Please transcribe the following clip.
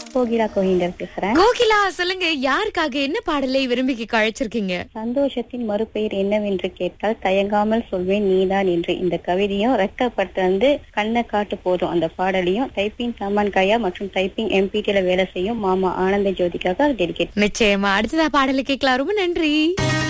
கோகிலா கோஹிண்டர் பேசுறேன். கோகிலா, சொல்லுங்க, யாருக்காக என்ன பாடலை விரும்பி கேட்க அழைச்சிருக்கீங்க? சந்தோஷத்தின் மறுபெயர் என்னவென்று கேட்டால் தயங்காமல் சொல்வேன் நீதான் என்று இந்த கவிதையும், ரெக்கப்பட்டு கண்ணை காட்டு போதும் அந்த பாடலையும் டைப்பிங் சாமான் கையா மற்றும் டைப்பிங் எம்பிடில வேலை செய்யும் மாமா ஆனந்த ஜோதிக்காக டெடிகேட். நிச்சயமா அடுத்ததா பாடலை கேட்கலாம். ரொம்ப நன்றி.